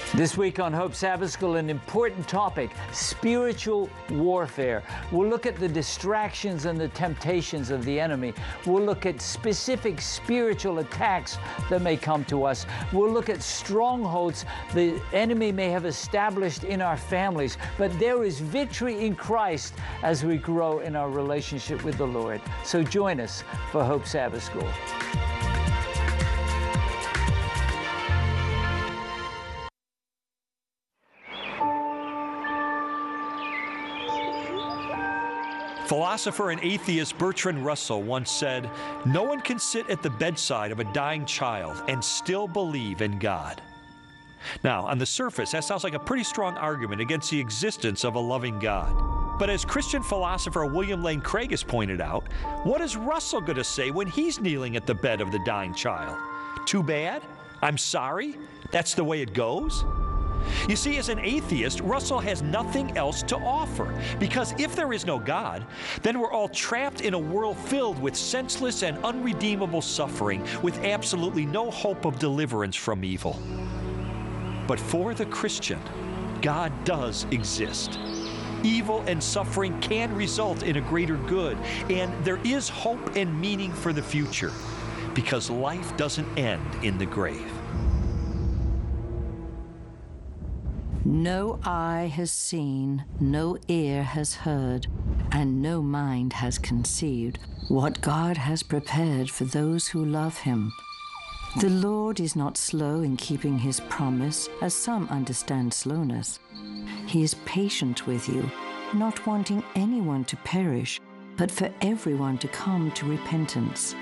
This week on Hope Sabbath School, an important topic, spiritual warfare. We'll look at the distractions and the temptations of the enemy. We'll look at specific spiritual attacks that may come to us. We'll look at strongholds the enemy may have established in our families. But there is victory in Christ as we grow in our relationship with the Lord. So join us for Hope Sabbath School. Philosopher and atheist Bertrand Russell once said, "No one can sit at the bedside of a dying child and still believe in God." Now, on the surface, that sounds like a pretty strong argument against the existence of a loving God. But as Christian philosopher William Lane Craig has pointed out, what is Russell going to say when he's kneeling at the bed of the dying child? Too bad? I'm sorry? That's the way it goes? You see, as an atheist, Russell has nothing else to offer, because if there is no God, then we're all trapped in a world filled with senseless and unredeemable suffering, with absolutely no hope of deliverance from evil. But for the Christian, God does exist. Evil and suffering can result in a greater good, and there is hope and meaning for the future, because life doesn't end in the grave. No eye has seen, no ear has heard, and no mind has conceived what God has prepared for those who love him. The Lord is not slow in keeping his promise, as some understand slowness. He is patient with you, not wanting anyone to perish, but for everyone to come to repentance.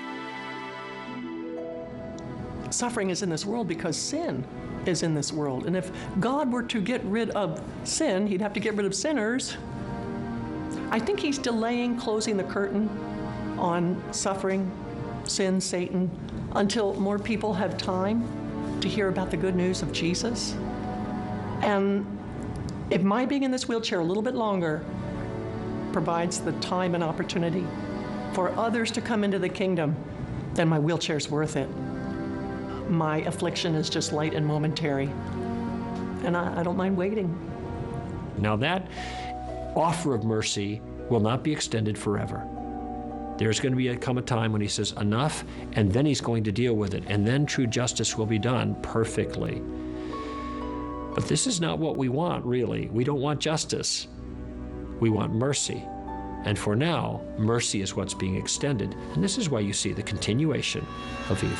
Suffering is in this world because sin is in this world. And if God were to get rid of sin, he'd have to get rid of sinners. I think he's delaying closing the curtain on suffering, sin, Satan, until more people have time to hear about the good news of Jesus. And if my being in this wheelchair a little bit longer provides the time and opportunity for others to come into the kingdom, then my wheelchair's worth it. My affliction is just light and momentary, and I don't mind waiting. Now that offer of mercy will not be extended forever. There's going to come a time when he says enough, and then he's going to deal with it, and then true justice will be done perfectly. But this is not what we want, really. We don't want justice. We want mercy. And for now, mercy is what's being extended, and this is why you see the continuation of evil.